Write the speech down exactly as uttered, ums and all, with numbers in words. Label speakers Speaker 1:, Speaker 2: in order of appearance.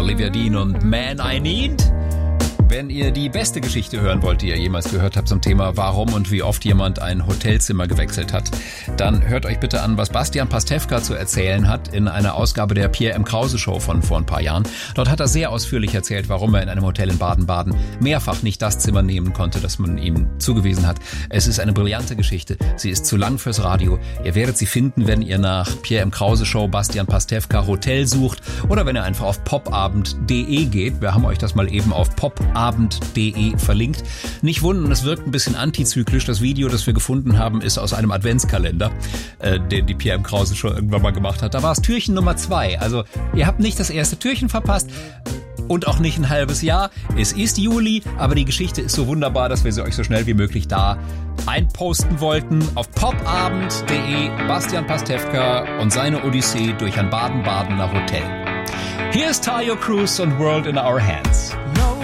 Speaker 1: Olivia Dean und Man I Need. Wenn ihr die beste Geschichte hören wollt, die ihr jemals gehört habt zum Thema warum und wie oft jemand ein Hotelzimmer gewechselt hat, dann hört euch bitte an, was Bastian Pastewka zu erzählen hat in einer Ausgabe der Pierre M. Krause Show von vor ein paar Jahren. Dort hat er sehr ausführlich erzählt, warum er in einem Hotel in Baden-Baden mehrfach nicht das Zimmer nehmen konnte, das man ihm zugewiesen hat. Es ist eine brillante Geschichte. Sie ist zu lang fürs Radio. Ihr werdet sie finden, wenn ihr nach Pierre M. Krause Show Bastian Pastewka Hotel sucht oder wenn ihr einfach auf popabend punkt de geht. Wir haben euch das mal eben auf popabend punkt de verlinkt. Nicht wundern, es wirkt ein bisschen antizyklisch. Das Video, das wir gefunden haben, ist aus einem Adventskalender, äh, den die Pierre M. Krause schon irgendwann mal gemacht hat. Da war es Türchen Nummer zwei. Also ihr habt nicht das erste Türchen verpasst und auch nicht ein halbes Jahr. Es ist Juli, aber die Geschichte ist so wunderbar, dass wir sie euch so schnell wie möglich da einposten wollten. Auf popabend punkt de Bastian Pastewka und seine Odyssee durch ein Baden-Badener Hotel. Hier ist Tayo Cruz und World in Our Hands.